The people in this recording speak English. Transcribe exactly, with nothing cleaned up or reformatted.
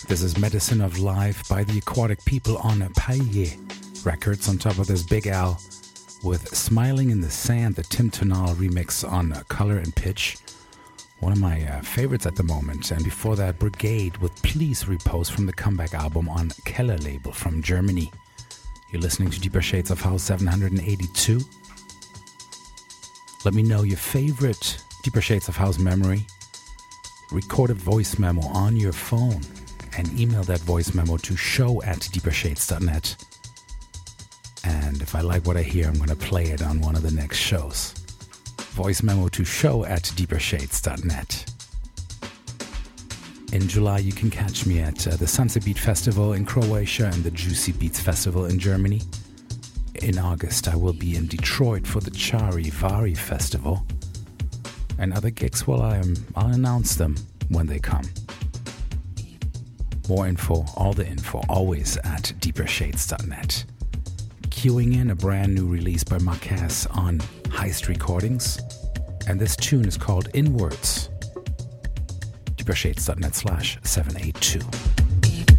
This is Medicine of Life by the Aquatic People on Paye Records. On top of this, Big Al with Smiling in the Sand, the Tim Tonal remix on Color and Pitch. One of my uh, favorites at the moment. And before that, Brigade with Please Repose from the Comeback album on Keller label from Germany. You're listening to Deeper Shades of House seven eighty-two. Let me know your favorite Deeper Shades of House memory. Record a voice memo on your phone and email that voice memo to show at deeper shades dot net. And if I like what I hear, I'm going to play it on one of the next shows. Voice memo to show at deeper shades dot net. In July, you can catch me at uh, the Sunset Beat Festival in Croatia and the Juicy Beats Festival in Germany. In August, I will be in Detroit for the Charivari Festival. And other gigs, well, I'm, I'll announce them when they come. More info, all the info, always at deeper shades dot net. Queuing in a brand new release by Marquez on Heist Recordings. And this tune is called Inwards. deeper shades dot net slash seven eight two.